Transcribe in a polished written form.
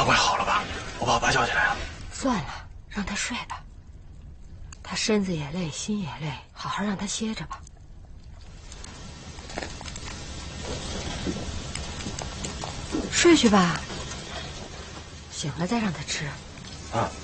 饭快好了吧？我把我爸叫起来了。 算了，让他睡吧。他身子也累，心也累，好好让他歇着吧。睡去吧，醒了再让他吃。 啊。